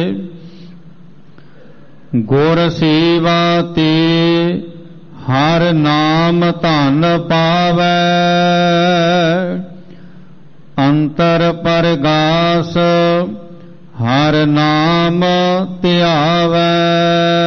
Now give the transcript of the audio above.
ਗੁਰ ਸੇਵਾ ਤੇ ਹਰ ਨਾਮ ਧਨ ਪਾਵੈ, ਅੰਤਰ ਪਰਗਾਸ ਹਰ ਨਾਮ ਧਿਆਵੈ।